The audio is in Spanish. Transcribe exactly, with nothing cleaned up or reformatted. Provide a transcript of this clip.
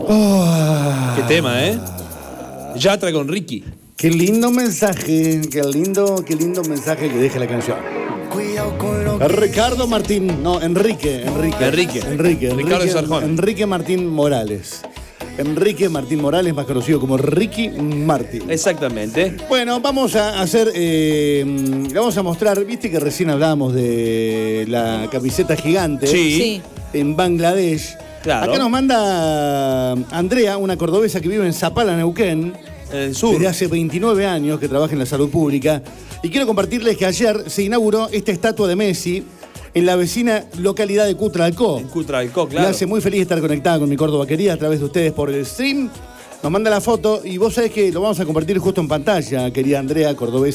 Oh. Qué tema, ¿eh? Yatra con Ricky. Qué lindo mensaje, qué lindo, qué lindo mensaje que deja la canción. Ricardo Martín, no, Enrique, Enrique. Enrique. Enrique, Ricardo Enrique, Sarjón. Enrique Martín Morales. Enrique Martín Morales, más conocido como Ricky Martín. Exactamente. Bueno, vamos a hacer, eh, le vamos a mostrar, viste que recién hablábamos de la camiseta gigante Sí. Sí. en Bangladesh. Claro. Acá nos manda Andrea, una cordobesa que vive en Zapala, Neuquén. En el sur. Desde hace veintinueve años que trabaja en la salud pública. Y quiero compartirles que ayer se inauguró esta estatua de Messi en la vecina localidad de Cutralcó. En Cutralcó, Me claro. hace muy feliz estar conectada con mi Córdoba querida a través de ustedes por el stream. Nos manda la foto y vos sabés que lo vamos a compartir justo en pantalla, querida Andrea, cordobesa.